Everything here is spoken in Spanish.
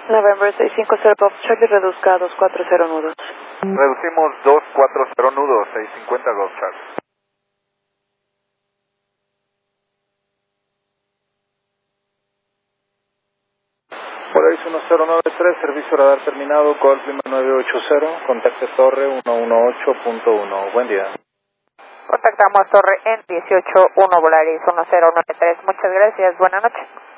November 650 Golf Charlie, reduzca a 240 nudos. Reducimos 240 nudos, 650 Golf Charlie. Polaris 1093, servicio radar terminado, Golf Lima 980, contacte torre 118.1. Buen día. Contactamos torre en 181 Polaris 1093. Muchas gracias, buenas noches.